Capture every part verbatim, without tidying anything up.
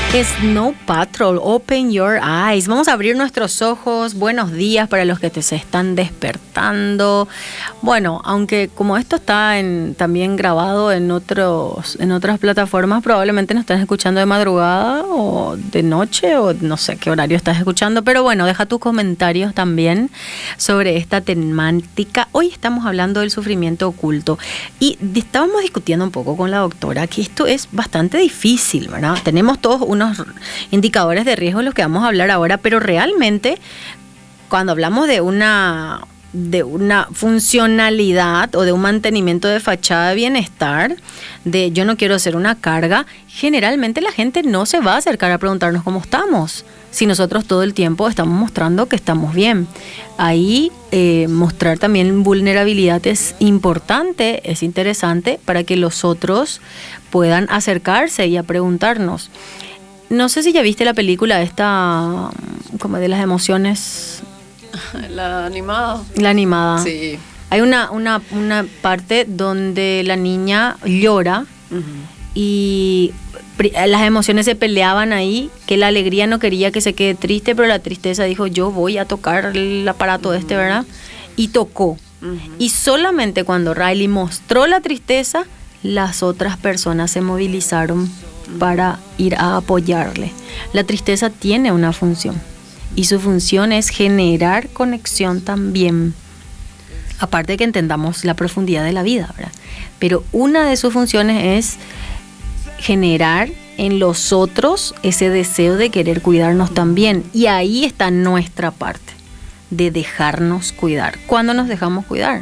Snow Patrol, Open Your Eyes. Vamos a abrir nuestros ojos. Buenos días para los que te se están despertando. Bueno, aunque como esto está en, también grabado en otros, en otras plataformas, probablemente nos estás escuchando de madrugada o de noche o no sé qué horario estás escuchando. Pero bueno, deja tus comentarios también sobre esta temática. Hoy estamos hablando del sufrimiento oculto y estábamos discutiendo un poco con la doctora que esto es bastante difícil, ¿verdad? Tenemos todos un unos indicadores de riesgo de los que vamos a hablar ahora, pero realmente cuando hablamos de una de una funcionalidad o de un mantenimiento de fachada de bienestar, de yo no quiero ser una carga, generalmente la gente no se va a acercar a preguntarnos cómo estamos, si nosotros todo el tiempo estamos mostrando que estamos bien. Ahí eh, mostrar también vulnerabilidad es importante, es interesante para que los otros puedan acercarse y a preguntarnos. No sé si ya viste la película esta, como de las emociones. La animada. La animada. Sí. Hay una, una, una parte donde la niña llora uh-huh. y las emociones se peleaban ahí, que la alegría no quería que se quede triste, pero la tristeza dijo, yo voy a tocar el aparato uh-huh. este, ¿verdad? Y tocó. Uh-huh. Y solamente cuando Riley mostró la tristeza, las otras personas se movilizaron para ir a apoyarle. La tristeza tiene una función y su función es generar conexión también, aparte de que entendamos la profundidad de la vida, ¿verdad? Pero una de sus funciones es generar en los otros ese deseo de querer cuidarnos también, y ahí está nuestra parte de dejarnos cuidar. ¿Cuándo nos dejamos cuidar?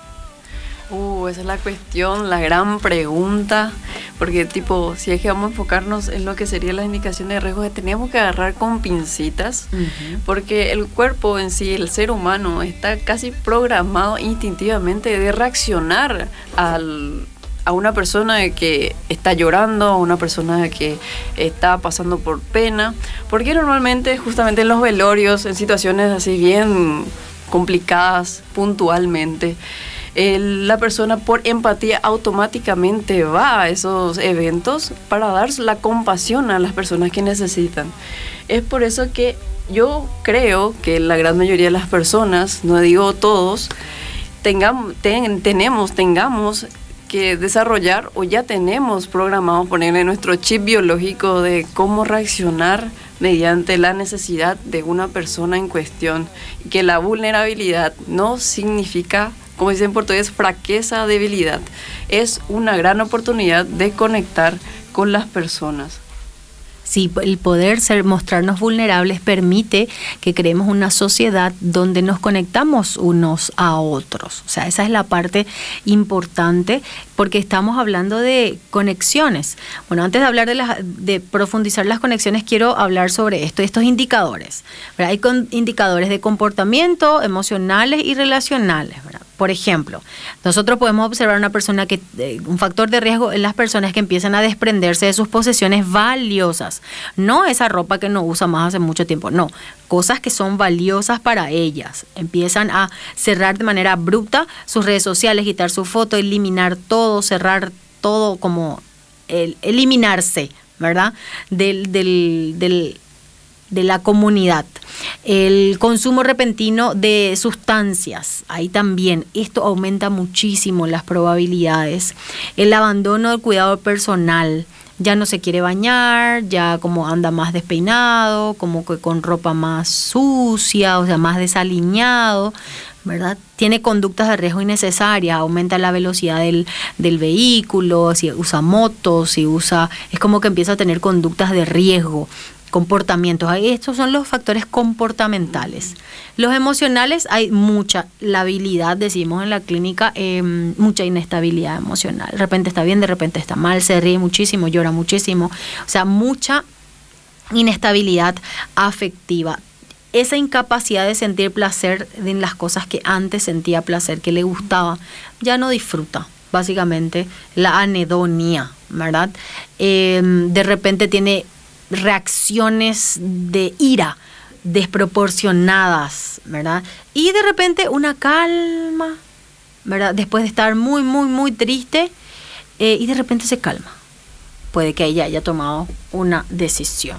Uh, esa es la cuestión, la gran pregunta, porque tipo, si es que vamos a enfocarnos en lo que serían las indicaciones de riesgo, que tenemos que agarrar con pincitas, uh-huh. porque el cuerpo en sí, el ser humano, está casi programado instintivamente de reaccionar al, a una persona que está llorando, a una persona que está pasando por pena, porque normalmente justamente en los velorios, en situaciones así bien complicadas puntualmente, El, la persona por empatía automáticamente va a esos eventos para dar la compasión a las personas que necesitan. Es por eso que yo creo que la gran mayoría de las personas, no digo todos, tengamos, ten, tenemos, tengamos que desarrollar o ya tenemos programado ponerle nuestro chip biológico de cómo reaccionar mediante la necesidad de una persona en cuestión, y que la vulnerabilidad no significa, como dicen en portugués, fraqueza, debilidad. Es una gran oportunidad de conectar con las personas. Sí, el poder ser, mostrarnos vulnerables permite que creemos una sociedad donde nos conectamos unos a otros. O sea, esa es la parte importante, porque estamos hablando de conexiones. Bueno, antes de hablar de, las, de profundizar las conexiones, quiero hablar sobre esto, estos indicadores, ¿verdad? Hay con, indicadores de comportamiento, emocionales y relacionales, ¿verdad? Por ejemplo, nosotros podemos observar una persona que, eh, un factor de riesgo en las personas que empiezan a desprenderse de sus posesiones valiosas. No esa ropa que no usa más hace mucho tiempo, no. Cosas que son valiosas para ellas. Empiezan a cerrar de manera abrupta sus redes sociales, quitar su foto, eliminar todo, cerrar todo, como el, eliminarse, ¿verdad? Del, del, del de la comunidad. El consumo repentino de sustancias, ahí también, esto aumenta muchísimo las probabilidades. El abandono del cuidado personal, ya no se quiere bañar, ya como anda más despeinado, como que con ropa más sucia, o sea, más desaliñado, ¿verdad? Tiene conductas de riesgo innecesarias, aumenta la velocidad del, del vehículo, si usa motos, si usa, es como que empieza a tener conductas de riesgo. Comportamientos, estos son los factores comportamentales. Los emocionales, hay mucha labilidad, decimos en la clínica, eh, mucha inestabilidad emocional. De repente está bien, de repente está mal, se ríe muchísimo, llora muchísimo, o sea, mucha inestabilidad afectiva. Esa incapacidad de sentir placer en las cosas que antes sentía placer, que le gustaba, ya no disfruta. Básicamente la anedonia, ¿verdad? Eh, de repente tiene reacciones de ira desproporcionadas, ¿verdad? Y de repente una calma, ¿verdad? Después de estar muy, muy, muy triste, eh, y de repente se calma. puede que ella haya tomado una decisión.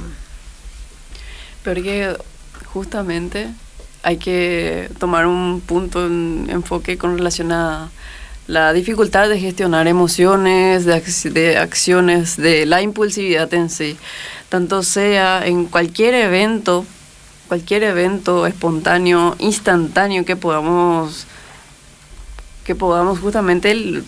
Porque justamente hay que tomar un punto en enfoque con relación a la dificultad de gestionar emociones, de, ac- de acciones, de la impulsividad en sí. Tanto sea en cualquier evento, cualquier evento espontáneo, instantáneo que podamos, que podamos justamente el,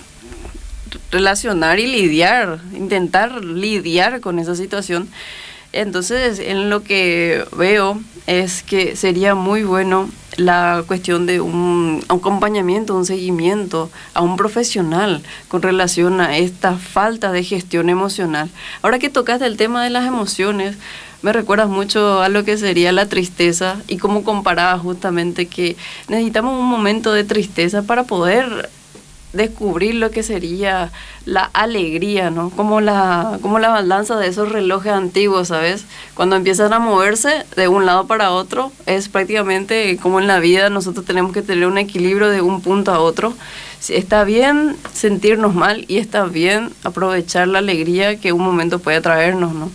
relacionar y lidiar, intentar lidiar con esa situación. Entonces, en lo que veo es que sería muy bueno la cuestión de un acompañamiento, un seguimiento a un profesional con relación a esta falta de gestión emocional. Ahora que tocaste el tema de las emociones, me recuerdas mucho a lo que sería la tristeza y cómo comparabas justamente que necesitamos un momento de tristeza para poder descubrir lo que sería la alegría, ¿no? Como la, como la balanza de esos relojes antiguos, ¿sabes? Cuando empiezan a moverse de un lado para otro, es prácticamente como en la vida, nosotros tenemos que tener un equilibrio de un punto a otro. Está bien sentirnos mal y está bien aprovechar la alegría que un momento puede traernos, ¿no?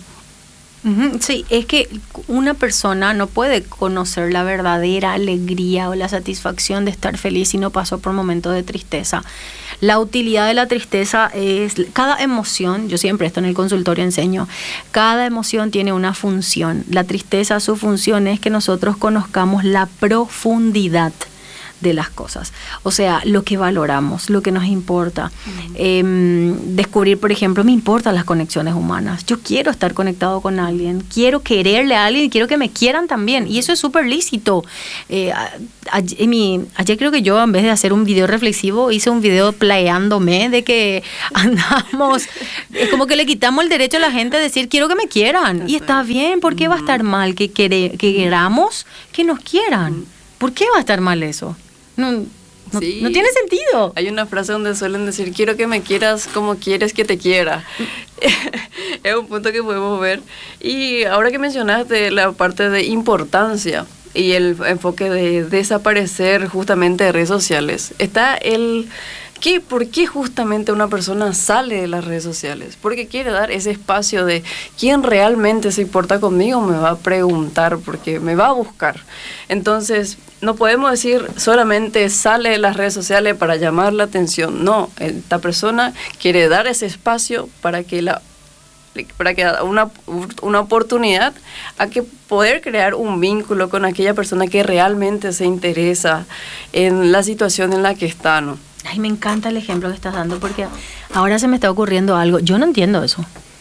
Sí, es que una persona no puede conocer la verdadera alegría o la satisfacción de estar feliz si no pasó por momentos de tristeza. La utilidad de la tristeza es, cada emoción, yo siempre esto en el consultorio enseño, cada emoción tiene una función. La tristeza, su función es que nosotros conozcamos la profundidad de las cosas, o sea, lo que valoramos, lo que nos importa. Uh-huh. Eh, descubrir, por ejemplo, me importan las conexiones humanas, yo quiero estar conectado con alguien, quiero quererle a alguien y quiero que me quieran también, y eso es súper lícito. Eh, a, a, mi, ayer creo que yo, en vez de hacer un video reflexivo, hice un video playándome de que andamos, es como que le quitamos el derecho a la gente a decir quiero que me quieran, y está bien, ¿por qué va a estar mal que, quere, que queramos que nos quieran? ¿Por qué va a estar mal eso? No, no, sí. no tiene sentido. Hay una frase donde suelen decir, quiero que me quieras como quieres que te quiera. Es un punto que podemos ver. Y ahora que mencionaste la parte de importancia y el enfoque de desaparecer justamente de redes sociales, está el... ¿Qué, ¿Por qué justamente una persona sale de las redes sociales? Porque quiere dar ese espacio de quién realmente se importa conmigo, me va a preguntar, porque me va a buscar. Entonces, no podemos decir solamente sale de las redes sociales para llamar la atención. No, esta persona quiere dar ese espacio para que la para que una, una oportunidad a que poder crear un vínculo con aquella persona que realmente se interesa en la situación en la que está, ¿no? Ay, me encanta el ejemplo que estás dando porque ahora se me está ocurriendo algo. Yo no entiendo eso.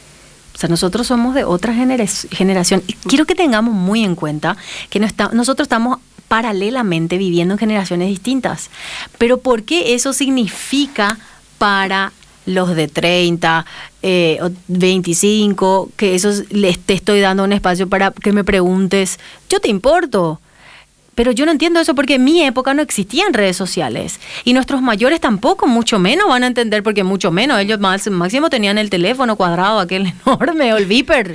O sea, nosotros somos de otra genera- generación. Y quiero que tengamos muy en cuenta que no está, nosotros estamos paralelamente viviendo en generaciones distintas. Pero ¿por qué eso significa para los de treinta, eh, veinticinco, que eso les te estoy dando un espacio para que me preguntes, yo te importo? Pero yo no entiendo eso porque en mi época no existían redes sociales y nuestros mayores tampoco, mucho menos van a entender porque mucho menos, ellos más, máximo tenían el teléfono cuadrado, aquel enorme, o el beeper.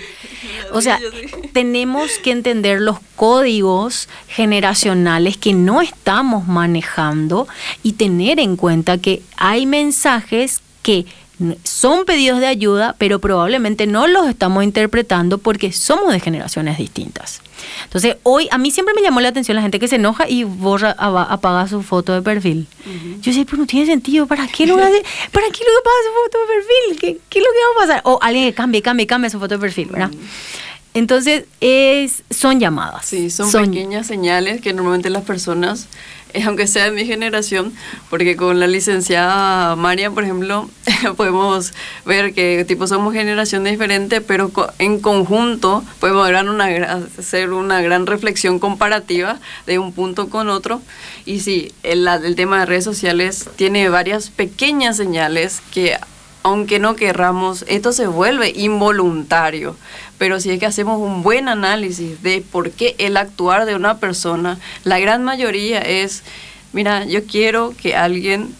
O sea, tenemos que entender los códigos generacionales que no estamos manejando y tener en cuenta que hay mensajes que son pedidos de ayuda, pero probablemente no los estamos interpretando porque somos de generaciones distintas. Entonces, hoy a mí siempre me llamó la atención la gente que se enoja y borra, apaga su foto de perfil. Uh-huh. Yo decía, pero no tiene sentido, ¿para qué lo hace? ¿Para qué lo apaga su foto de perfil? ¿Qué, ¿Qué es lo que va a pasar? O alguien que cambie, cambie, cambie su foto de perfil, ¿verdad? Uh-huh. Entonces, es, son llamadas. Sí, son, son pequeñas señales que normalmente las personas, eh, aunque sea de mi generación, porque con la licenciada María, por ejemplo, podemos ver que tipo somos generaciones diferentes, pero co- en conjunto podemos ver una, hacer una gran reflexión comparativa de un punto con otro. Y sí, el, el tema de redes sociales tiene varias pequeñas señales que, aunque no querramos, esto se vuelve involuntario. Pero si es que hacemos un buen análisis de por qué el actuar de una persona, la gran mayoría es, mira, yo quiero que alguien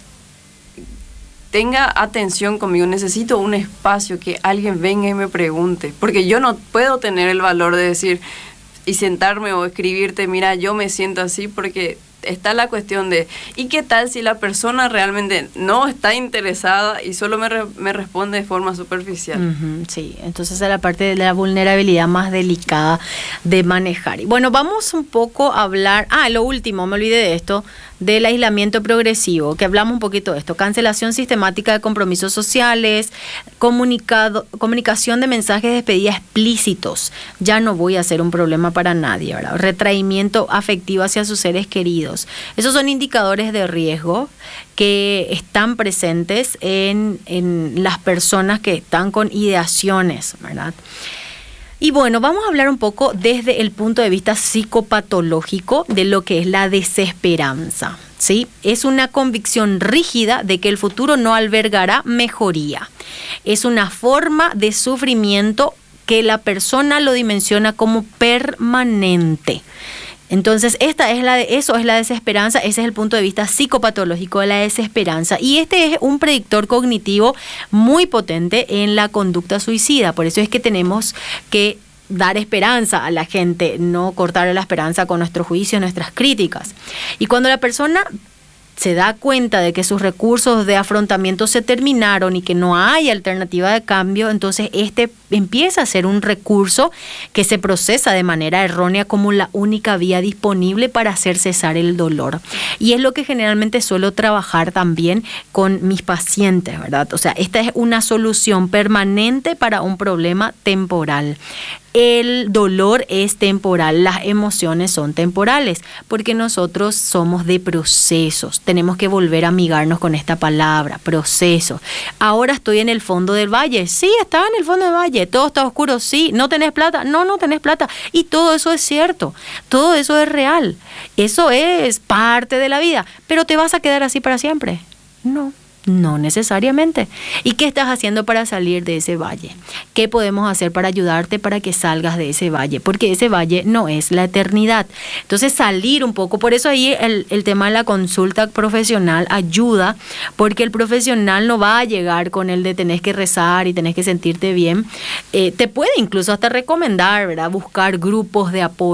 tenga atención conmigo, necesito un espacio, que alguien venga y me pregunte, porque yo no puedo tener el valor de decir y sentarme o escribirte, mira, yo me siento así, porque está la cuestión de, ¿y qué tal si la persona realmente no está interesada y solo me, re, me responde de forma superficial? Uh-huh, sí, entonces es la parte de la vulnerabilidad más delicada de manejar. Y bueno, vamos un poco a hablar, ah, lo último, me olvidé de esto, del aislamiento progresivo, que hablamos un poquito de esto, cancelación sistemática de compromisos sociales, comunicado, comunicación de mensajes de despedida explícitos, ya no voy a ser un problema para nadie, ¿verdad? Retraimiento afectivo hacia sus seres queridos. Esos son indicadores de riesgo que están presentes en, en las personas que están con ideaciones, ¿verdad? Y bueno, vamos a hablar un poco desde el punto de vista psicopatológico de lo que es la desesperanza, ¿sí? Es una convicción rígida de que el futuro no albergará mejoría. Es una forma de sufrimiento que la persona lo dimensiona como permanente. Entonces, esta es la de, eso es la desesperanza, ese es el punto de vista psicopatológico de la desesperanza. Y este es un predictor cognitivo muy potente en la conducta suicida. Por eso es que tenemos que dar esperanza a la gente, no cortarle la esperanza con nuestros juicios, nuestras críticas. Y cuando la persona se da cuenta de que sus recursos de afrontamiento se terminaron y que no hay alternativa de cambio, entonces este empieza a ser un recurso que se procesa de manera errónea como la única vía disponible para hacer cesar el dolor. Y es lo que generalmente suelo trabajar también con mis pacientes, ¿verdad? O sea, esta es una solución permanente para un problema temporal. El dolor es temporal, las emociones son temporales, porque nosotros somos de procesos. Tenemos que volver a amigarnos con esta palabra, proceso. Ahora estoy en el fondo del valle. Sí, estaba en el fondo del valle. Todo está oscuro. Sí, ¿no tenés plata? No, no tenés plata. Y todo eso es cierto. Todo eso es real. Eso es parte de la vida. ¿Pero te vas a quedar así para siempre? No. No necesariamente. ¿Y qué estás haciendo para salir de ese valle? ¿Qué podemos hacer para ayudarte para que salgas de ese valle? Porque ese valle no es la eternidad. Entonces salir un poco, por eso ahí el, el tema de la consulta profesional ayuda, porque el profesional no va a llegar con el de tenés que rezar y tenés que sentirte bien. Eh, te puede incluso hasta recomendar, ¿verdad? Buscar grupos de apoyo.